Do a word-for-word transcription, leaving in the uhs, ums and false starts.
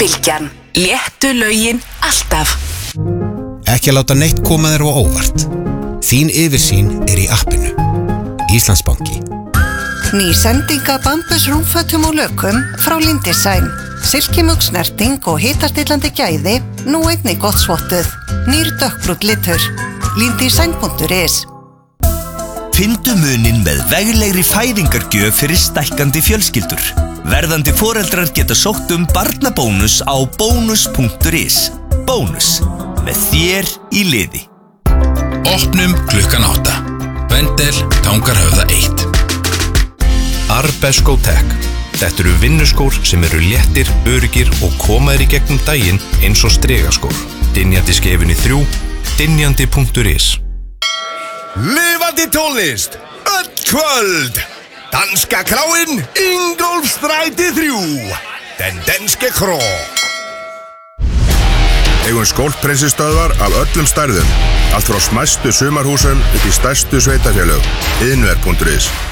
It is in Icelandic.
Bylgjan. Léttu lögin alltaf. Ekki láta neitt koma þér á óvart. Þín yfirsýn er í appinu. Íslandsbanki. Ný sendinga bambus rúmfötum og lökum frá Lindesign. Silkimögg snerting og hitastillandi gæði, nú einnig gott svottuð. Nýr dökkbrúnn litur. Lindesign punktur is. Finndu muninn með veglegri fæðingargjöf fyrir stækkandi fjölskyldur. Verðandi foreldrar geta sótt um barnabónus á bónus punktur is. Bónus, með þér í liði. Opnum klukkan átta. Vendel, Tangarhöfða eitt. Arbesko Tech. Þetta eru vinnuskór sem eru léttir, öruggir og koma þér í gegnum daginn eins og strigaskór. Dynjandi skefin í þrjú, dynjandi punktur is. Lifandi tónlist, öll kvöld. Danska kráin, Ingólfsstræti þrjú. Den danske krå. Eigum skólpreinsistöðvar af öllum stærðum. Allt frá smæstu sumarhúsum upp í stærstu sveitafélög. Iðnver punktur is.